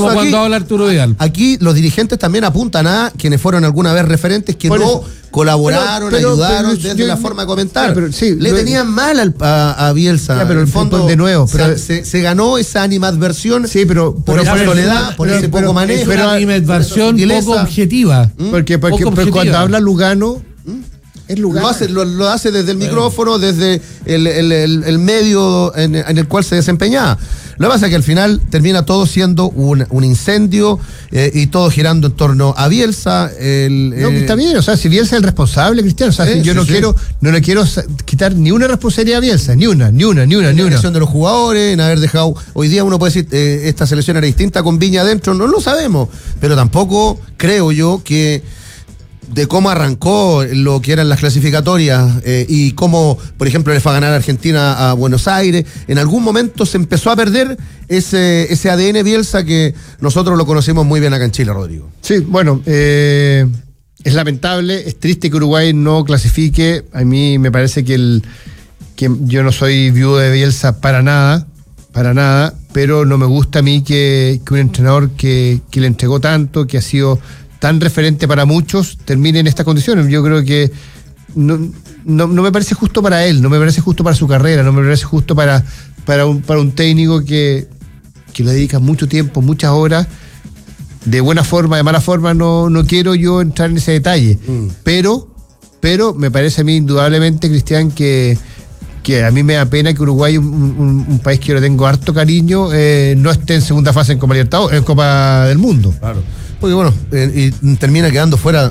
como cuando habla Arturo Vidal. Aquí los dirigentes también apuntan a quienes fueron alguna vez referentes que no colaboraron, ayudaron desde la forma de comentar. Le tenían mal a Bielsa. Pero el fondo, de nuevo, se ganó esa animadversión por esa soledad, por ese poco manejo. Pero animadversión poco objetiva. Porque cuando habla Lugano, es Lugano. Lo hace desde el micrófono, desde el medio en el cual se desempeñaba. Lo que pasa es que al final termina todo siendo un incendio y todo girando en torno a Bielsa. Está bien, o sea, si Bielsa es el responsable, Cristiano, o sea, si yo no le quiero quitar ni una responsabilidad a Bielsa, ni una. La dirección de los jugadores, en haber dejado, hoy día uno puede decir, esta selección era distinta con Viña adentro, no lo sabemos, pero tampoco creo yo que de cómo arrancó lo que eran las clasificatorias y cómo, por ejemplo, le fue a ganar a Argentina a Buenos Aires, en algún momento se empezó a perder ese ADN Bielsa que nosotros lo conocemos muy bien acá en Chile, Rodrigo. Sí, bueno, es lamentable, es triste que Uruguay no clasifique. A mí me parece que yo no soy viudo de Bielsa para nada, pero no me gusta a mí que un entrenador que le entregó tanto, que ha sido tan referente para muchos, termine en estas condiciones. Yo creo que no me parece justo para él, no me parece justo para su carrera, no me parece justo para un técnico que le dedica mucho tiempo, muchas horas, de buena forma, de mala forma, no quiero yo entrar en ese detalle. Pero me parece a mí indudablemente, Cristian, que a mí me da pena que Uruguay, un país que yo le tengo harto cariño, no esté en segunda fase en Copa Libertadores, en Copa del Mundo. Claro. Porque bueno, y termina quedando fuera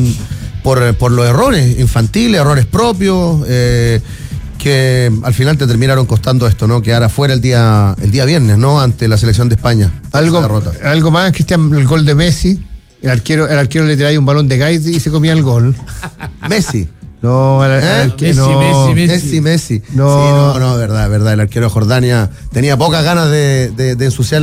por los errores infantiles, errores propios, que al final te terminaron costando esto, ¿no? Quedar afuera el día viernes, ¿no? Ante la selección de España. Algo más, Cristian, el gol de Messi. El arquero le tiraba un balón de gais y se comía el gol. Messi. No, Messi. No. Sí, verdad. El arquero de Jordania tenía pocas ganas de ensuciar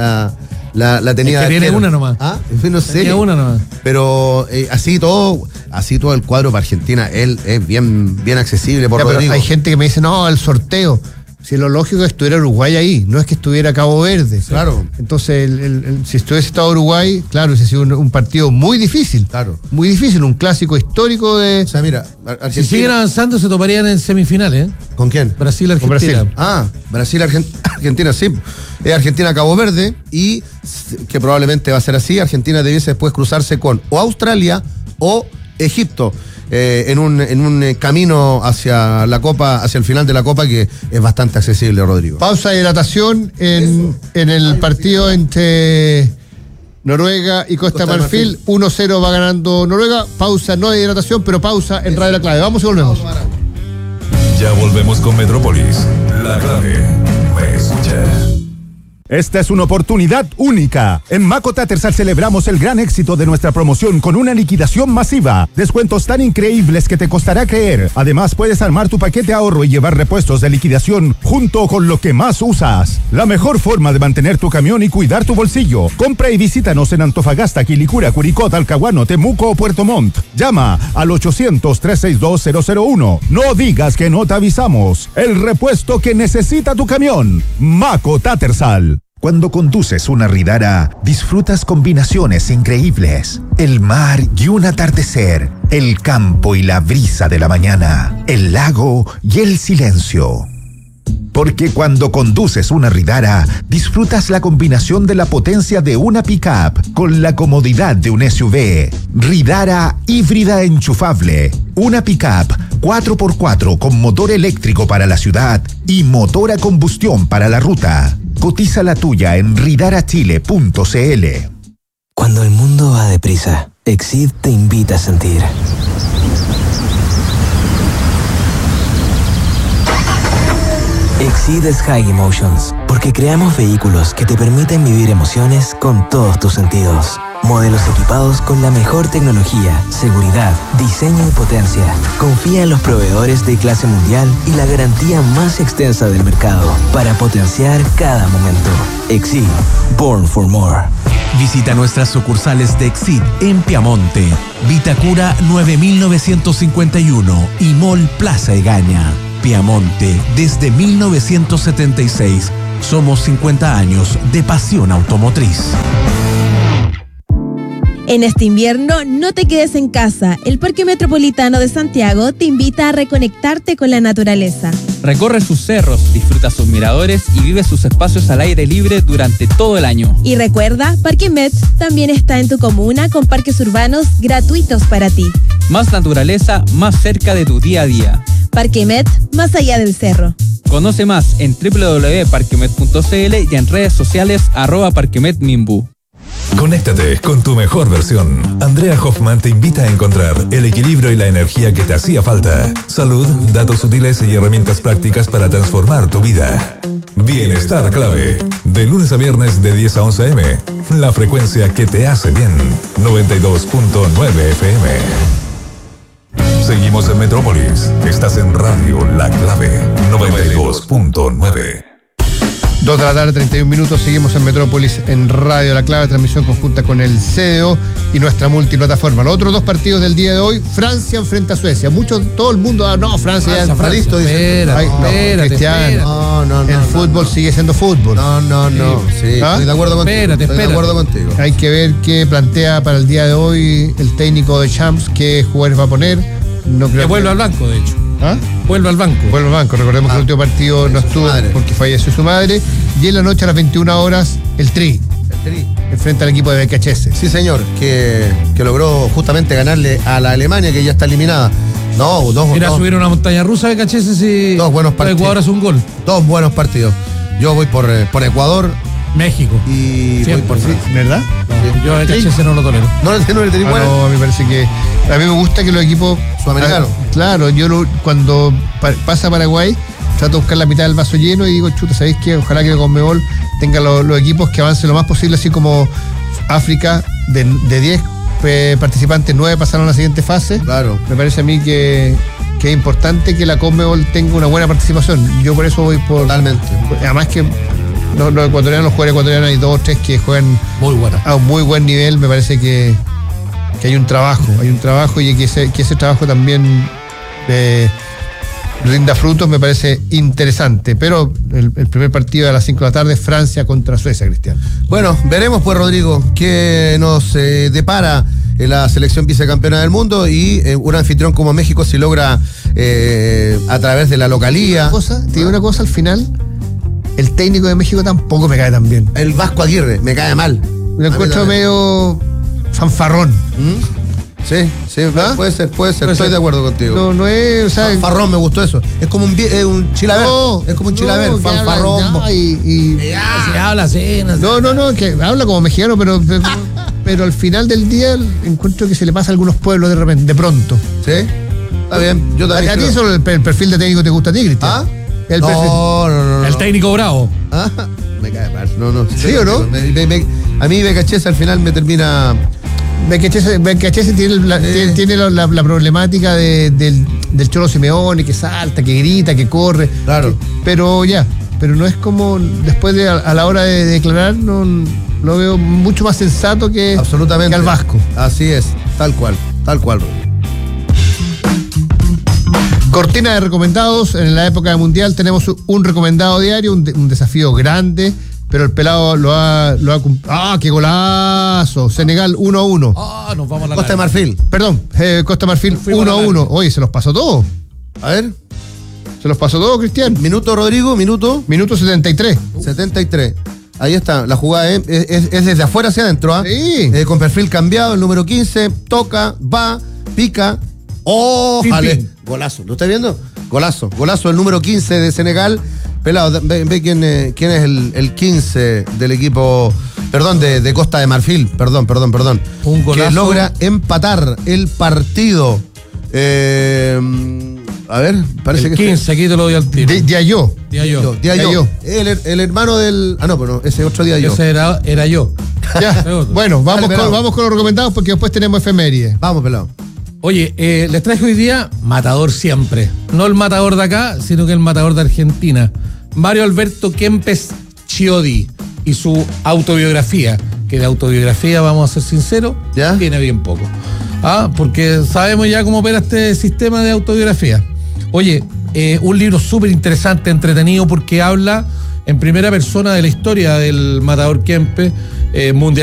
la tenía. Es que tiene una nomás. No sé. Tenía una nomás. Pero así todo el cuadro para Argentina, él es bien accesible por Rodrigo. Pero hay gente que me dice, no, el sorteo. Si lo lógico es que estuviera Uruguay ahí, no es que estuviera Cabo Verde. Claro. Entonces, si estuviese estado Uruguay, claro, hubiese sido un partido muy difícil. Claro. Muy difícil, un clásico histórico de. O sea, mira, Argentina. Si siguen avanzando, se toparían en semifinales. ¿Con quién? Brasil-Argentina. Brasil-Argentina, sí. Argentina-Cabo Verde, y que probablemente va a ser así. Argentina debiese después cruzarse con o Australia o Egipto. En un camino hacia la Copa, hacia el final de la Copa, que es bastante accesible, Rodrigo. Pausa de hidratación en el partido entre Noruega y Costa de Marfil. 1-0 va ganando Noruega. Pausa, no de hidratación, pero pausa en Radio La Clave. Vamos y volvemos. Ya volvemos con Metrópolis. La Clave. Me escucha. Esta es una oportunidad única. En Maco Tattersall celebramos el gran éxito de nuestra promoción con una liquidación masiva. Descuentos tan increíbles que te costará creer. Además, puedes armar tu paquete ahorro y llevar repuestos de liquidación junto con lo que más usas. La mejor forma de mantener tu camión y cuidar tu bolsillo. Compra y visítanos en Antofagasta, Quilicura, Curicó, Talcahuano, Temuco o Puerto Montt. Llama al 800-362-001. No digas que no te avisamos. El repuesto que necesita tu camión. Maco Tattersall. Cuando conduces una Ridara, disfrutas combinaciones increíbles. El mar y un atardecer, el campo y la brisa de la mañana, el lago y el silencio. Porque cuando conduces una Ridara, disfrutas la combinación de la potencia de una pick-up con la comodidad de un SUV. Ridara híbrida enchufable. Una pick-up 4x4 con motor eléctrico para la ciudad y motor a combustión para la ruta. Cotiza la tuya en ridarachile.cl. Cuando el mundo va deprisa, Exid te invita a sentir. Exid es High Emotions, porque creamos vehículos que te permiten vivir emociones con todos tus sentidos. Modelos equipados con la mejor tecnología, seguridad, diseño y potencia. Confía en los proveedores de clase mundial y la garantía más extensa del mercado para potenciar cada momento. Exid, Born for More. Visita nuestras sucursales de Exid en Piamonte, Vitacura 9951 y Mall Plaza Egaña. Piamonte, desde 1976, Somos 50 años de pasión automotriz. En este invierno, no te quedes en casa. El Parque Metropolitano de Santiago te invita a reconectarte con la naturaleza. Recorre sus cerros, disfruta sus miradores y vive sus espacios al aire libre durante todo el año. Y recuerda, Parque Met también está en tu comuna con parques urbanos gratuitos para ti. Más naturaleza, más cerca de tu día a día. Parque Met, más allá del cerro. Conoce más en www.parquemet.cl y en redes sociales @parquemetminbu. Conéctate con tu mejor versión. Andrea Hoffman te invita a encontrar el equilibrio y la energía que te hacía falta. Salud, datos útiles y herramientas prácticas para transformar tu vida. Bienestar clave. De lunes a viernes de 10 a 11 a.m. La frecuencia que te hace bien. 92.9 FM. Seguimos en Metrópolis. Estás en Radio La Clave. 92.9. 2 de la tarde, 31 minutos, seguimos en Metrópolis en Radio La Clave, transmisión conjunta con el CDO y nuestra multiplataforma. Los otros dos partidos del día de hoy, Francia enfrenta a Suecia. Todo el mundo, Francia ya está listo. Espérate, Cristiano, no, el fútbol sigue siendo fútbol. No. Sí, estoy de acuerdo contigo. Estoy de acuerdo contigo. Hay que ver qué plantea para el día de hoy el técnico de Champs, qué jugadores va a poner. No creo que vuelva al banco, de hecho. ¿Ah? Vuelve al banco. Recordemos que el último partido no estuvo porque falleció su madre. Y en la noche a las 21 horas, el Tri. Enfrenta al equipo de BKHS. Sí, señor, que logró justamente ganarle a la Alemania, que ya está eliminada. Subir una montaña rusa de BKHS y dos buenos partidos. Ecuador hace un gol. Dos buenos partidos. Yo voy por Ecuador. México. Y voy por Francia. ¿Verdad? No, yo a BKHS no lo tolero. ¿No le tenés bueno? No, a mí me parece que... A mí me gusta que los equipos... Sudamericanos. Claro, cuando pasa Paraguay, trato de buscar la mitad del vaso lleno y digo, chuta, ¿sabéis qué? Ojalá que el Conmebol tenga los equipos que avancen lo más posible, así como África, de 10 participantes, 9 pasaron a la siguiente fase. Claro. Me parece a mí que es importante que la Conmebol tenga una buena participación. Yo por eso voy por... Totalmente. Además que los ecuatorianos, los jugadores ecuatorianos, hay 2 o 3 que juegan a un muy buen nivel. Me parece que hay un trabajo y que ese trabajo también rinda frutos, me parece interesante. Pero el primer partido a las 5 de la tarde, Francia contra Suecia, Cristian. Bueno, veremos pues, Rodrigo, qué nos depara la selección vicecampeona del mundo y un anfitrión como México si logra a través de la localía. Te digo una cosa, al final el técnico de México tampoco me cae tan bien. El Vasco Aguirre me cae mal. Me encuentro medio fanfarrón. Sí, puede ser. Estoy de acuerdo contigo. No es, o sea, fanfarrón, me gustó eso. Es como un chilaver. Es como un chilaver, fanfarrón. Se habla así. No, que habla como mexicano, pero al final del día encuentro que se le pasa a algunos pueblos de repente, de pronto. Sí, está bien. Yo también. ¿A ti solo el perfil de técnico te gusta a ti, Cristian? ¿Ah? No. El técnico bravo. ¿Ah? Me cae mal. No. ¿Sí o no? A mí BKHS al final me termina... BKHS tiene la problemática del Cholo Simeone, que salta, que grita, que corre. Claro. Pero no es como después a la hora de declarar, no lo veo mucho más sensato que al Vasco. Así es, tal cual. Cortina de recomendados. En la época mundial tenemos un recomendado diario, un desafío grande, pero el pelado lo ha cumplido. ¡Ah, qué golazo! Senegal 1-1. Nos vamos a la Costa de Marfil. Perdón, Costa de Marfil 1-1. Oye, se los pasó todo. A ver. Se los pasó todo, Cristian. Minuto, Rodrigo, minuto 73. 73. Ahí está, la jugada es desde afuera hacia adentro, ¿ah? Sí. Con perfil cambiado, el número 15, toca, va, pica. ¡Jale! Golazo, ¿lo está viendo? Golazo el número 15 de Senegal. Pelado, ve quién es el 15 del equipo, perdón, de Costa de Marfil, perdón. Un golazo. Que logra empatar el partido. A ver, parece el que 15, aquí te lo doy al tiro. Diallo. El hermano del... Ah, no, pero ese otro Diallo. Ese era yo. Ya. Bueno, vamos con los recomendados porque después tenemos efemérides. Vamos, pelado. Oye, les traje hoy día matador siempre. No el matador de acá, sino que el matador de Argentina. Mario Alberto Kempes Chiodi y su autobiografía. Que de autobiografía, vamos a ser sinceros, tiene bien poco. Porque sabemos ya cómo opera este sistema de autobiografía. Oye, un libro súper interesante, entretenido, porque habla en primera persona de la historia del matador Kempes, mundial.